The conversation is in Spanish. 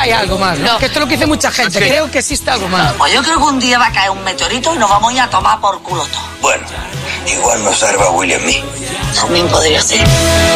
hay algo más, ¿no? Que esto es lo que dice mucha gente. Creo que existe algo más. Pues yo creo que un día va a caer un meteorito y nos vamos a ir a tomar por culo todo. Bueno, igual nos salva Willy a mí. También podría ser.